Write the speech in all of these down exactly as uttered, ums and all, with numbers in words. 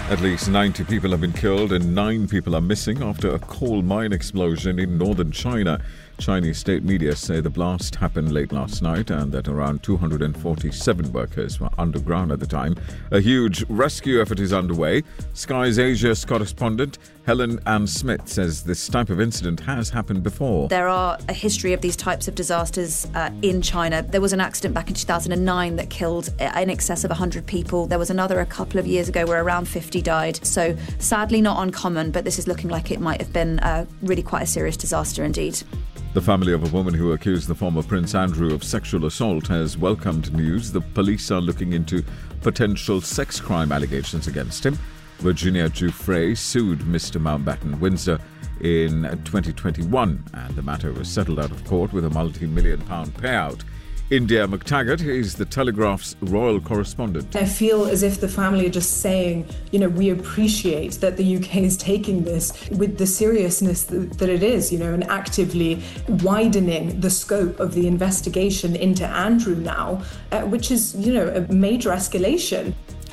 At least ninety people have been killed and nine people are missing after a coal mine explosion in northern China. Chinese state media say the blast happened late last night and that around two hundred forty-seven workers were underground at the time. A huge rescue effort is underway. Sky's Asia's correspondent Helen Ann Smith says this type of incident has happened before. There are a history of these types of disasters uh, in China. There was an accident back in two thousand nine that killed in excess of one hundred people. There was another a couple of years ago where around fifty died. So sadly not uncommon, but this is looking like it might have been uh, really quite a serious disaster indeed. The family of a woman who accused the former Prince Andrew of sexual assault has welcomed news the police are looking into potential sex crime allegations against him. Virginia Giuffre sued Mister Mountbatten Windsor in twenty twenty-one, and the matter was settled out of court with a multi-million pound payout. India McTaggart is the Telegraph's royal correspondent. I feel as if the family are just saying, you know, we appreciate that the U K is taking this with the seriousness that it is, you know, and actively widening the scope of the investigation into Andrew now, uh, which is, you know, a major escalation.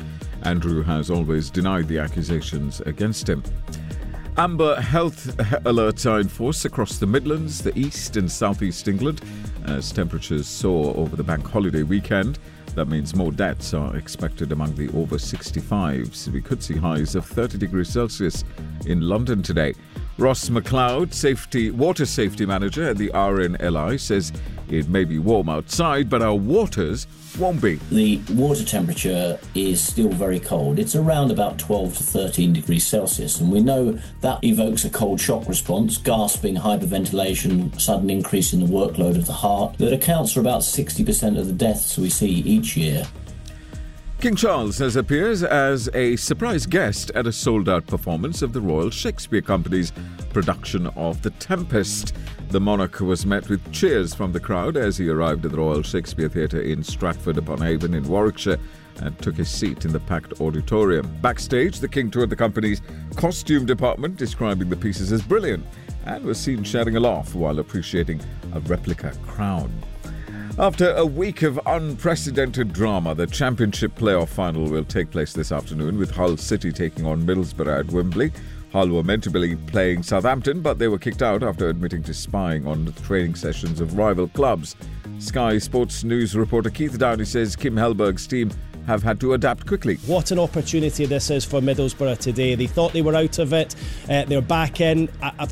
Andrew has always denied the accusations against him. Amber health alerts are in force across the Midlands, the East and Southeast England as temperatures soar over the bank holiday weekend. That means more deaths are expected among the over sixty-fives. We could see highs of thirty degrees Celsius in London today. Ross McLeod, safety water safety manager at the R N L I, says it may be warm outside, but our waters won't be. The water temperature is still very cold. It's around about twelve to thirteen degrees Celsius, and we know that evokes a cold shock response, gasping, hyperventilation, sudden increase in the workload of the heart, that accounts for about sixty percent of the deaths we see each year. King Charles has appeared as a surprise guest at a sold-out performance of the Royal Shakespeare Company's production of The Tempest. The monarch was met with cheers from the crowd as he arrived at the Royal Shakespeare Theatre in Stratford-upon-Avon in Warwickshire and took his seat in the packed auditorium. Backstage, the King toured the company's costume department, describing the pieces as brilliant, and was seen sharing a laugh while appreciating a replica crown. After a week of unprecedented drama, the Championship playoff final will take place this afternoon with Hull City taking on Middlesbrough at Wembley. Hull were meant to be playing Southampton, but they were kicked out after admitting to spying on the training sessions of rival clubs. Sky Sports News reporter Keith Downey says Kim Hellberg's team have had to adapt quickly. What an opportunity this is for Middlesbrough today. They thought they were out of it. Uh, they're back in. I, I,